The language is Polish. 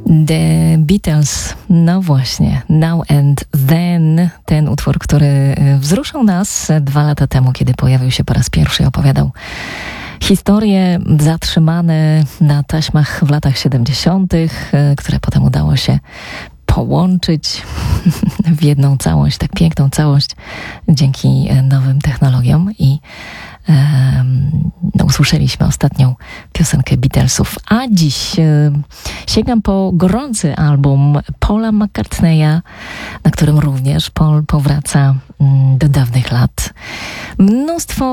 The Beatles, no właśnie, Now and Then, ten utwór, który wzruszał nas 2 lata temu, kiedy pojawił się po raz pierwszy i opowiadał historie zatrzymane na taśmach w latach 70., które potem udało się połączyć w jedną całość, tak piękną całość dzięki nowym technologiom i usłyszeliśmy ostatnią piosenkę Beatlesów, a dziś sięgam po gorący album Paula McCartneya, na którym również Paul powraca do dawnych lat. Mnóstwo